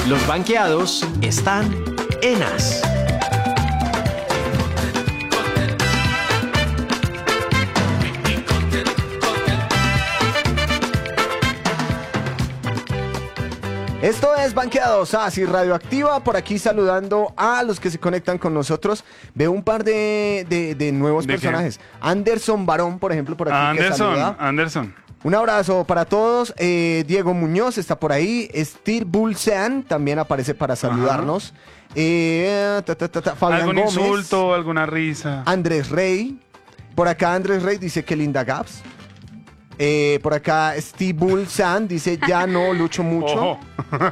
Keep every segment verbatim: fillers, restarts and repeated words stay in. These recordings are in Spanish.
Los banqueados están en As. Esto es Banqueados, así Radioactiva, por aquí saludando a los que se conectan con nosotros. Veo un par de, de, de nuevos ¿De personajes. qué? Anderson Barón, por ejemplo, por aquí. Anderson, que saluda. Anderson. Un abrazo para todos. Eh, Diego Muñoz está por ahí. Steve Bulcean también aparece para saludarnos. Eh, ta, ta, ta, ta, Fabián ¿Algún Gómez, insulto, alguna risa? Andrés Rey. Por acá Andrés Rey dice que linda Gaps. Eh, por acá Steve Bulcean dice ya no lucho mucho. Ojo.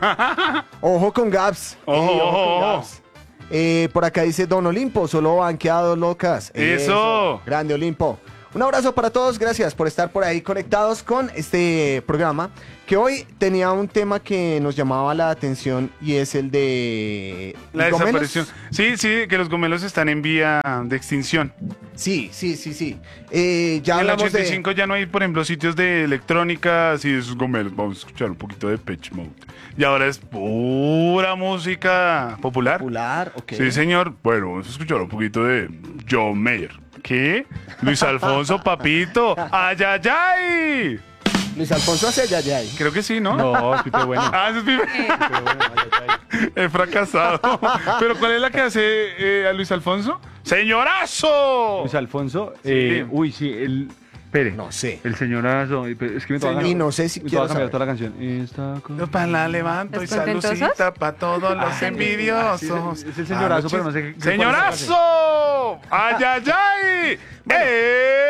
Ojo con Gaps. Ojo, Ey, ojo, con ojo. Gaps. Eh, por acá dice Don Olimpo, solo banqueados locas. Eso. Grande Olimpo. Un abrazo para todos, gracias por estar por ahí conectados con este programa, que hoy tenía un tema que nos llamaba la atención y es el de... La ¿gomelos? desaparición. Sí, sí, que los gomelos están en vía de extinción. Sí, sí, sí, sí. Eh, ya En la hablamos ochenta y cinco ya no hay, por ejemplo, sitios de electrónica así de esos gomelos. Vamos a escuchar un poquito de Pitch Mode. Y ahora es pura música popular. popular, ok. Sí, señor. Bueno, vamos a escuchar un poquito de John Mayer. ¿Qué? Luis Alfonso, papito. ¡Ay, ay, ay! Luis Alfonso hace ya, ya. Creo que sí, ¿no? No, es Pipe Bueno. Ah, ese es Pipe. Pipe Bueno, ay, ay, ay. He fracasado. ¿Pero cuál es la que hace eh, a Luis Alfonso? ¡Señorazo! Luis Alfonso, eh, Sí. uy, sí, el... Espere. No sé. El señorazo. Es que me toca Y no sé si me quiero toca cambiar saber. toda la canción. Esta cosa- Yo para la levanto y ¿Los contentosos? salucita para todos los Ah, sí, envidiosos. es el señorazo, Ah, pero no sé qué- qué- ¡Señorazo! ¡Ay, ay, ay! ¡Eh!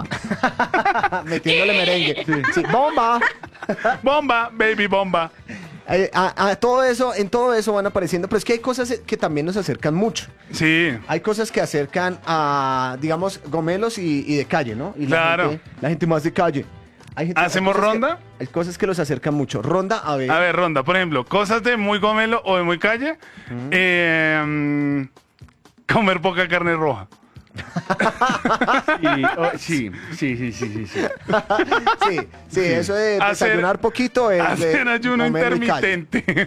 Ah. Metiéndole merengue. Sí, bomba. ¡Bomba, baby, bomba! Eh, a, a todo eso, en todo eso van apareciendo, pero es que hay cosas que también nos acercan mucho. Sí. Hay cosas que acercan a, digamos, gomelos y, y de calle, ¿no? Y la Claro. gente, la gente más de calle. Hay gente- hay ¿Hacemos cosas que- ronda? hay cosas que los acercan mucho. Ronda, a ver. A ver, Ronda, por ejemplo, cosas de muy gomelo o de muy calle. Eh, mm, comer poca carne roja. Y, oh, sí, sí, sí, sí, sí, sí. Sí, sí, eso de Hacer- desayunar poquito es de Hacer ayuno gomelo y calle. intermitente.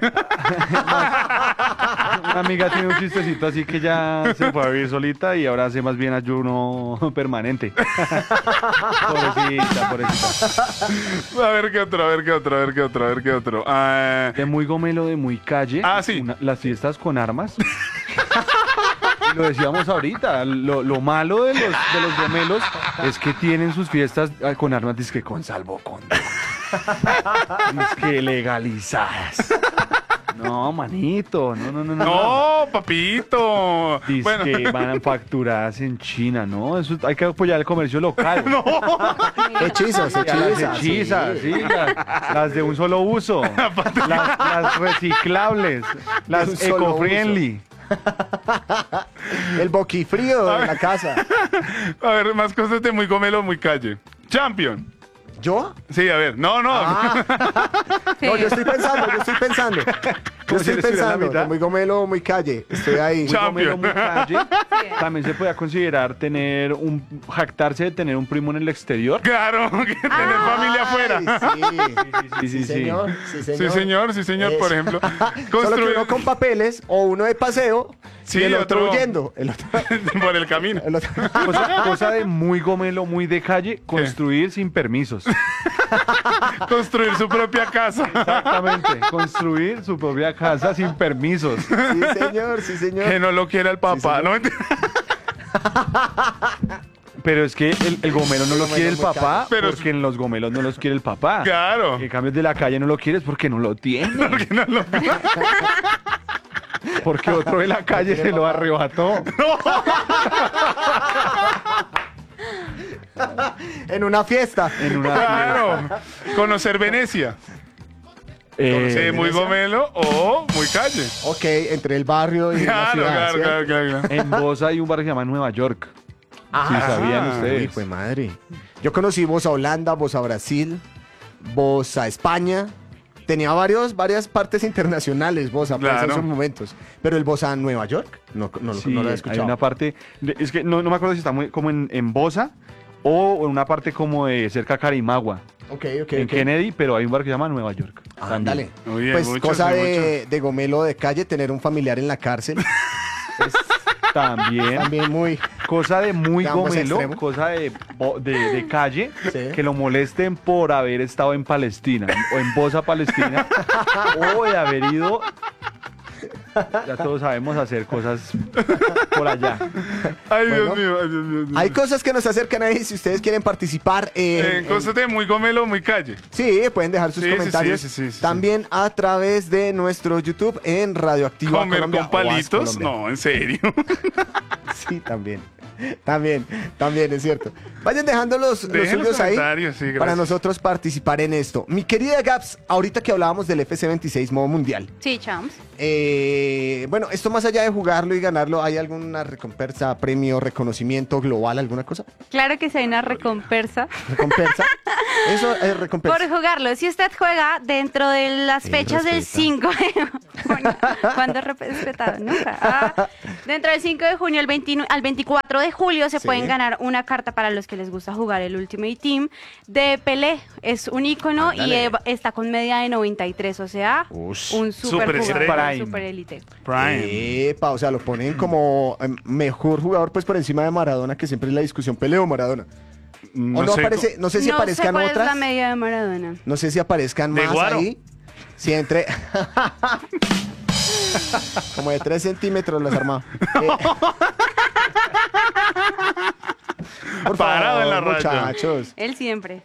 Una amiga tiene un chistecito así que ya se fue a vivir solita y ahora hace más bien ayuno permanente. Pobrecita, pobrecita. A ver qué otro, a ver qué otro, a ver qué otro, a ver qué otro. Ah, De muy gomelo, de muy calle. Ah, sí. una- las fiestas con armas. Y lo decíamos ahorita, lo, lo malo de los, de los gomelos es que tienen sus fiestas ah, con armas, dizque con salvoconducto. que legalizadas. No, manito, no, no, no, no. no, papito. Dice Bueno, que van facturadas en China, ¿no? Eso hay que apoyar el comercio local. No, Hechizos, las hechizas. hechizas, sí, las, las de un solo uso, las, las reciclables, un las solo eco-friendly. El boquifrío de la casa. a ver, más cosas de muy gomelo, muy calle. Champion. ¿Yo? Sí, a ver. No, no. Ah. Sí. No, yo estoy pensando, yo estoy pensando. Yo Como si estoy le estuviera en la pensando, mitad. muy gomelo, muy calle. Estoy ahí. Muy Champion. gomelo, muy calle. También se podía considerar tener un, jactarse de tener un primo en el exterior. Claro, que tener familia afuera. Ay, Sí, sí. sí, sí. Señor, sí, señor. Sí, señor, sí, señor, por Eso. ejemplo. Solo que Construir uno con papeles o uno de paseo Sí, y el otro, otro- huyendo. El otro, por el camino. el otro- Cosa, cosa de muy gomelo, muy de calle, construir sin permisos. Construir su propia casa. Exactamente, construir su propia casa sin permisos. Sí, señor, sí, señor. Que no lo quiera el papá. Sí, no mentira. Pero es que el, el gomelo no lo gomelo quiere el muy papá, Pero- porque en los gomelos no los quiere el papá. Claro. En cambio, el de la calle no lo quieres porque no lo tiene. Porque no lo- Porque otro de la calle se lo arrebató. En una fiesta. En una Claro. Conocer Venecia. Conocer Eh, muy gomelo o muy calle. Ok, entre el barrio y la Claro, ciudad. claro, ¿cierto? claro, claro, claro. En Bosa hay un bar que se llama Nueva York. Ah, Sí, sabían ah, ustedes. Uy, pues madre. Yo conocí Bosa Holanda, Bosa Brasil, Bosa España. Tenía varios, varias partes internacionales, Bosa, pues, en Claro. esos momentos. Pero el Bosa Nueva York, no, no, Sí, no lo he hay escuchado. una parte, de- es que no, no me acuerdo si está muy, como en, en Bosa o en una parte como de cerca a Carimagua. Ok, ok, en ok. Kennedy, pero hay un bar que se llama Nueva York. Ah, dale. Muy bien, Pues muchos, cosa hay de, de gomelo de calle, tener un familiar en la cárcel. Es También, también muy... cosa de muy De ambos gomelo, extremos. cosa de, bo- de, de calle, Sí. que lo molesten por haber estado en Palestina o en Bosa, Palestina, o de haber ido, ya todos sabemos hacer cosas por allá. Ay, Bueno, Dios mío, ay, Dios mío. Dios mío. Hay cosas que nos acercan ahí, si ustedes quieren participar. eh, Eh, en- cosas de muy gomelo, muy calle. Sí, pueden dejar sus Sí, sí, comentarios sí, sí, sí, sí. también a través de nuestro YouTube en Radioactiva Comer Colombia con o As palitos, Colombia. no, en serio. Sí, también. También, también es cierto. Vayan dejando los, los Dejen los suyos ahí comentarios, sí, gracias. para nosotros participar en esto. Mi querida Gaps, ahorita que hablábamos del F C veintiséis modo mundial, Sí, champs. eh, bueno, esto más allá de jugarlo y ganarlo, ¿hay alguna recompensa, premio, reconocimiento global, alguna cosa? Claro que sí hay una recompensa ¿Recompensa? Eso es recompensa. por jugarlo. Si usted juega dentro de las Sí, fechas del respeta. cinco de junio, ¿cuándo respetado? Nunca. Ah, dentro del cinco de junio al, veintinueve al veinticuatro de julio se Sí. pueden ganar una carta para los que les gusta jugar el Ultimate Team de Pelé. Es un ícono y Ándale. eh, está con media de noventa y tres, o sea, Ush. un super Superestrella. jugador, Prime. super élite. Prime. Epa, o sea, lo ponen como em, mejor jugador pues por encima de Maradona, que siempre es la discusión, Pelé o Maradona. No o no sé, aparece, no sé si no sé aparezcan cuál otras. es la media de Maradona. No sé si aparezcan De más Guaro. ahí. Si entre. Como de tres centímetros las armaba. Eh, Por Parado en la favor, raya. muchachos. Él siempre.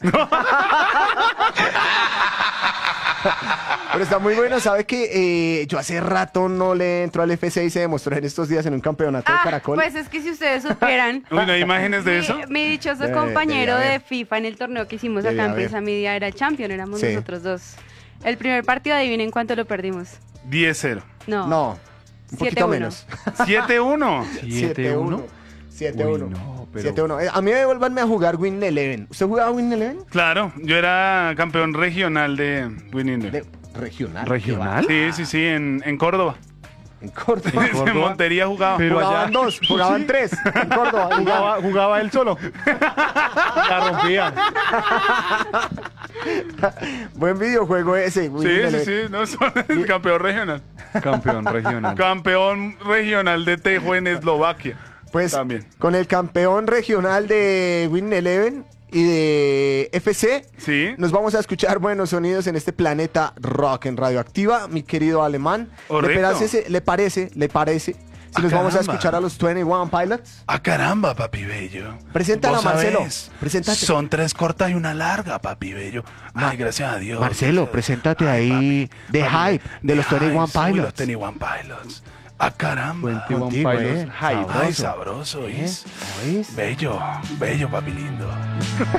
Pero está muy bueno. ¿Sabe que eh, yo hace rato no le entro al F C y se demostró en estos días en un campeonato de Ah, Caracol? pues es que si ustedes supieran. Uy, ¿no hay imágenes de mi- eso? Mi dichoso Debe- compañero debe de haber. FIFA en el torneo que hicimos Debe acá en haber. Presa Media era el champion, éramos Sí. nosotros dos. El primer partido, adivinen cuánto lo perdimos. diez cero. No. No, un siete poquito uno. menos. siete uno. ¿siete uno? siete Uy, uno. no, pero- siete uno. Eh, a mí devuélvanme a jugar Win Eleven. ¿Usted jugaba Win Eleven? Claro, yo era campeón regional de Winning. De regional. ¿Regional? Sí, sí, sí, en, en Córdoba. En Córdoba. En Córdoba. Montería jugaba. Pero jugaban allá- dos, jugaban tres. En Córdoba. Jugaba, jugaba él solo. La rompía. Buen videojuego ese. Win Sí, sí, Eleven. sí, no, son el campeón regional. Campeón regional. Campeón regional de Tejo en Eslovaquia. Pues También. con el campeón regional de Win Eleven y de F C, Sí. nos vamos a escuchar buenos sonidos en este planeta rock en Radioactiva, mi querido alemán. ¿Le Correcto. parece, le parece, le parece, si Ah, nos vamos a caramba. escuchar a los veintiuno Pilots? Ah, caramba, papi bello. Preséntala, Vos Marcelo. sabés, Preséntate. Son tres cortas y una larga, papi bello. Ay, gracias a Dios. Marcelo, Gracias. preséntate ahí de Papi, hype, de los veintiuno Hype, soy Pilots. Los veintiuno Pilots. Ah, caramba. veintiuno Contigo, Pilots. eh. Hype. Ay, sabroso, ¿oís? ¿Oís? Bello, bello, papi lindo.